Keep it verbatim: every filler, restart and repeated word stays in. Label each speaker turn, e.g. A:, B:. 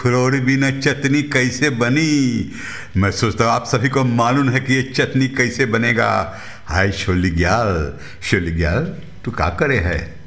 A: फुलौरी बिना चटनी कैसे बनी। मैं सोचता हूँ आप सभी को मालूम है कि ये चटनी कैसे बनेगा। हाय शोली ग्याल, शोली ग्याल तू का करे है।